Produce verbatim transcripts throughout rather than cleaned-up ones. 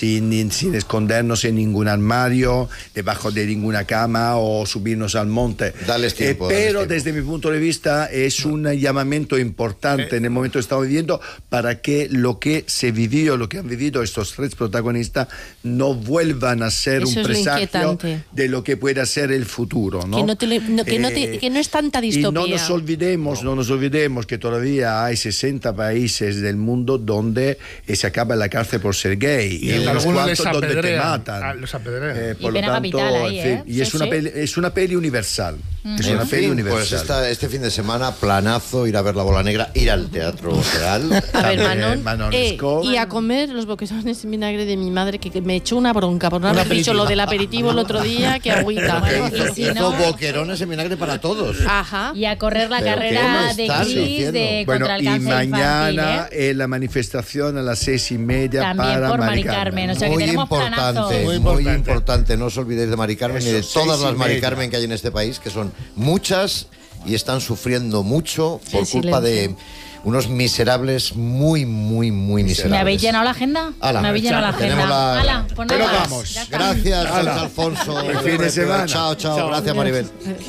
sin, sin escondernos en ningún armario, debajo de ninguna cama o subirnos al monte. Dales tiempo, eh, pero dales desde tiempo. mi punto de vista es un llamamiento importante eh. en el momento que estamos viviendo para que lo que se vivió, lo que han vivido estos tres protagonistas no vuelvan a ser Eso un presagio de lo que pueda ser el futuro, ¿no? Que no, te, no, que, eh, no te, que no es tanta distopía. Y no nos olvidemos, no. no nos olvidemos que todavía hay sesenta países del mundo donde eh, se acaba la cárcel por ser gay y, y en unos cuantos donde te a, matan. Los apedrean. Eh, por y lo tanto, ahí, en fin, ¿eh? y es, sí, una sí. peli, es una peli universal. Mm. Es una en peli fin, universal. Pues esta, este fin de semana, planazo, ir a ver La Bola Negra, ir al Teatro Real. A ver, Manon, Manon eh, y a comer los boquerones en vinagre de mi madre, que, que me echó una bronca por no haber dicho lo del aperitivo el otro día, que agüita. Bueno, y si hizo no- boquerones en vinagre para todos. Ajá. Y a correr la ¿Pero carrera qué me de estás Kiss diciendo? de Bueno, contra el y cáncer mañana infantil, ¿eh? es la manifestación a las seis y media También para por Mari Mari Carmen. Carmen. O sea que Muy tenemos importante, planazos. muy Muy importante. importante. No os olvidéis de Mari Carmen Eso, y de todas seis y las Mari media. Carmen que hay en este país, que son muchas y están sufriendo mucho por Sí, culpa silencio. de unos miserables muy, muy, muy miserables. ¿Me habéis llenado la agenda? Ala, Me habéis llenado la agenda. tenemos la- Ala, pues Pero nada, vamos. ya está. Gracias, Hala. José Alfonso. El fin de semana. Chao, chao, Chao. Gracias, Maribel.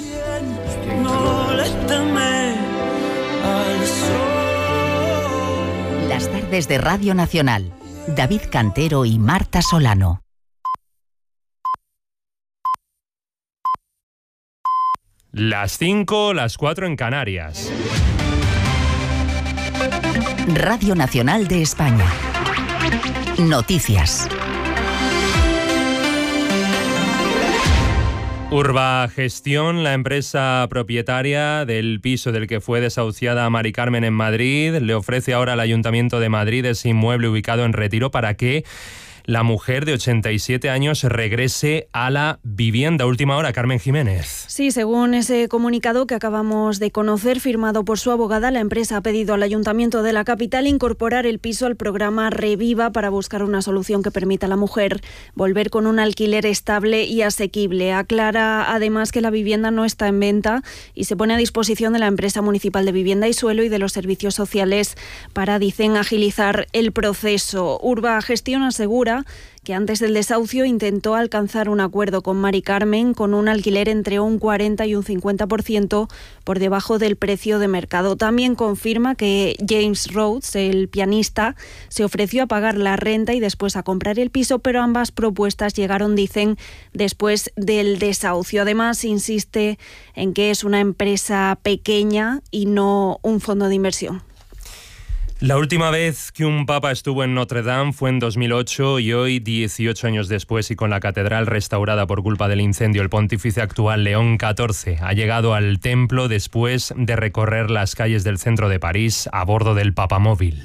Las tardes de Radio Nacional. David Cantero y Marta Solano. Las cinco, las cuatro en Canarias. Radio Nacional de España. Noticias. Urbagestión, la empresa propietaria del piso del que fue desahuciada Mari Carmen en Madrid, le ofrece ahora al Ayuntamiento de Madrid ese inmueble ubicado en Retiro para que la mujer de ochenta y siete años regrese a la vivienda. Última hora, Carmen Jiménez. Sí, según ese comunicado que acabamos de conocer, firmado por su abogada, la empresa ha pedido al Ayuntamiento de la capital incorporar el piso al programa Reviva para buscar una solución que permita a la mujer volver con un alquiler estable y asequible. Aclara además que la vivienda no está en venta y se pone a disposición de la empresa municipal de vivienda y suelo y de los servicios sociales para, dicen, agilizar el proceso. Urbagestión asegura que antes del desahucio intentó alcanzar un acuerdo con Mari Carmen con un alquiler entre un cuarenta y un cincuenta por ciento por debajo del precio de mercado. También confirma que James Rhodes, el pianista, se ofreció a pagar la renta y después a comprar el piso, pero ambas propuestas llegaron, dicen, después del desahucio. Además, insiste en que es una empresa pequeña y no un fondo de inversión. La última vez que un papa estuvo en Notre Dame fue en dos mil ocho y hoy, dieciocho años después y con la catedral restaurada por culpa del incendio, el pontífice actual León catorce ha llegado al templo después de recorrer las calles del centro de París a bordo del papamóvil.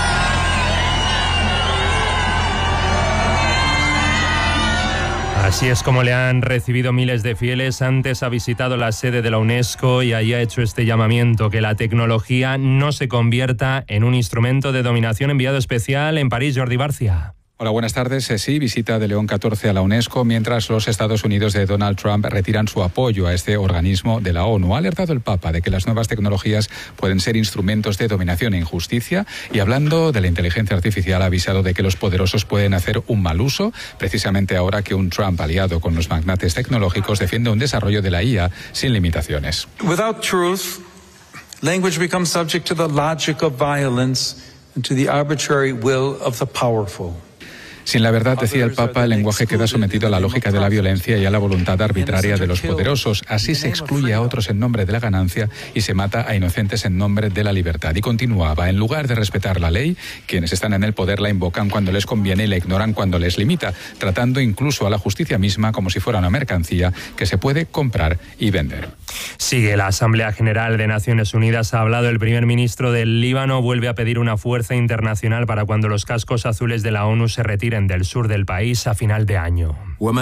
Así es como le han recibido miles de fieles. Antes ha visitado la sede de la UNESCO y allí ha hecho este llamamiento, que la tecnología no se convierta en un instrumento de dominación. Enviado especial en París, Jordi Barcia. Hola, buenas tardes. Sí, visita de León catorce a la UNESCO, mientras los Estados Unidos de Donald Trump retiran su apoyo a este organismo de la ONU. Ha alertado el Papa de que las nuevas tecnologías pueden ser instrumentos de dominación e injusticia, y hablando de la inteligencia artificial ha avisado de que los poderosos pueden hacer un mal uso, precisamente ahora que un Trump aliado con los magnates tecnológicos defiende un desarrollo de la I A sin limitaciones. Without truth, language becomes subject to the logic of violence and to the arbitrary will of the powerful. Sin la verdad, decía el Papa, el lenguaje queda sometido a la lógica de la violencia y a la voluntad arbitraria de los poderosos. Así se excluye a otros en nombre de la ganancia y se mata a inocentes en nombre de la libertad. Y continuaba, en lugar de respetar la ley, quienes están en el poder la invocan cuando les conviene y la ignoran cuando les limita, tratando incluso a la justicia misma como si fuera una mercancía que se puede comprar y vender. Sigue la Asamblea General de Naciones Unidas. Ha hablado el primer ministro del Líbano. Vuelve a pedir una fuerza internacional para cuando los cascos azules de la ONU se retiren del sur del país a final de año.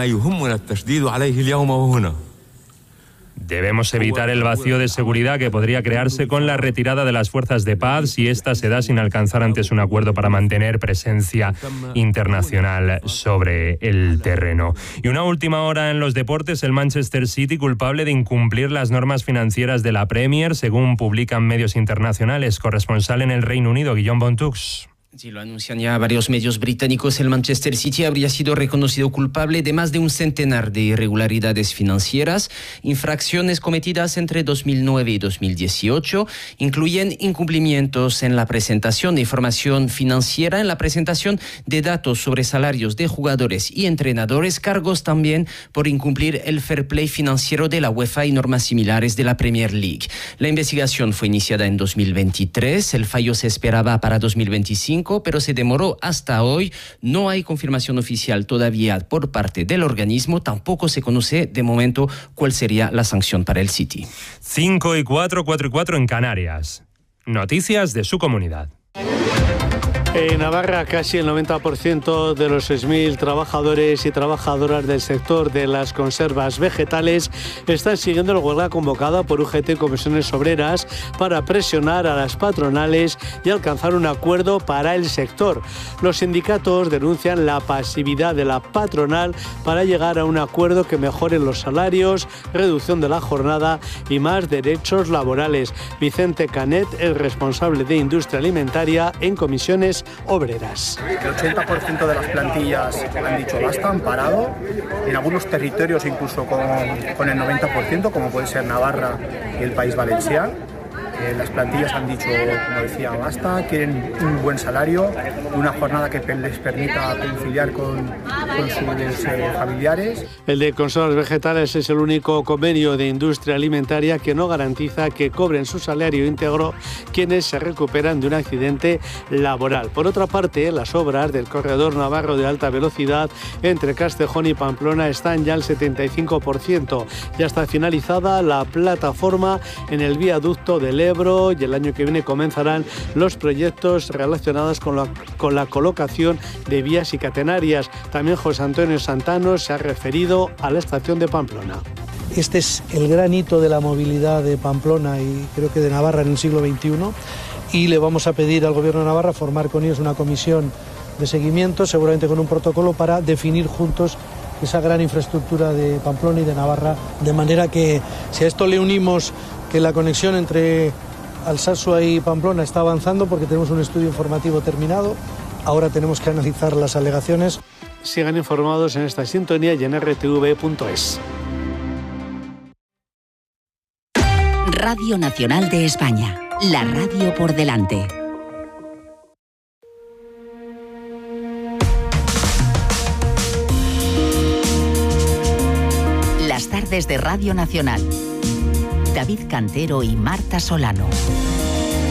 Debemos evitar el vacío de seguridad que podría crearse con la retirada de las fuerzas de paz si esta se da sin alcanzar antes un acuerdo para mantener presencia internacional sobre el terreno. Y una última hora en los deportes, el Manchester City culpable de incumplir las normas financieras de la Premier, según publican medios internacionales. Corresponsal en el Reino Unido, Guillaume Bontux. Sí, lo anuncian ya varios medios británicos. El Manchester City habría sido reconocido culpable de más de un centenar de irregularidades financieras. Infracciones cometidas entre dos mil nueve y dos mil dieciocho incluyen incumplimientos en la presentación de información financiera, en la presentación de datos sobre salarios de jugadores y entrenadores, cargos también por incumplir el fair play financiero de la UEFA y normas similares de la Premier League. La investigación fue iniciada en dos mil veintitrés. El fallo se esperaba para dos mil veinticinco. Pero se demoró hasta hoy. No hay confirmación oficial todavía por parte del organismo. Tampoco se conoce de momento cuál sería la sanción para el City. cinco y cuatro, cuatro y cuatro en Canarias. Noticias de su comunidad. En Navarra, casi el noventa por ciento de los seis mil trabajadores y trabajadoras del sector de las conservas vegetales están siguiendo la huelga convocada por U G T y Comisiones Obreras para presionar a las patronales y alcanzar un acuerdo para el sector. Los sindicatos denuncian la pasividad de la patronal para llegar a un acuerdo que mejore los salarios, reducción de la jornada y más derechos laborales. Vicente Canet, el responsable de Industria Alimentaria en Comisiones Obreras. El ochenta por ciento de las plantillas han dicho basta, han parado, en algunos territorios incluso con, con el noventa por ciento, como puede ser Navarra y el País Valenciano. Eh, las plantillas han dicho, como decía, basta, quieren un buen salario, una jornada que les permita conciliar con, con sus eh, familiares. El de conservas vegetales es el único convenio de industria alimentaria que no garantiza que cobren su salario íntegro quienes se recuperan de un accidente laboral. Por otra parte, las obras del corredor navarro de alta velocidad entre Castejón y Pamplona están ya al setenta y cinco por ciento. Ya está finalizada la plataforma en el viaducto del Ebro y el año que viene comenzarán los proyectos relacionados con la, con la colocación de vías y catenarias. También José Antonio Santano se ha referido a la estación de Pamplona. Este es el gran hito de la movilidad de Pamplona y creo que de Navarra en el siglo veintiuno, y le vamos a pedir al Gobierno de Navarra formar con ellos una comisión de seguimiento, seguramente con un protocolo para definir juntos esa gran infraestructura de Pamplona y de Navarra, de manera que si a esto le unimos que la conexión entre Alsasua y Pamplona está avanzando porque tenemos un estudio informativo terminado, ahora tenemos que analizar las alegaciones. Sigan informados en esta sintonía y en r t v punto es. Radio Nacional de España, la radio por delante. Las tardes de Radio Nacional. David Cantero y Marta Solano.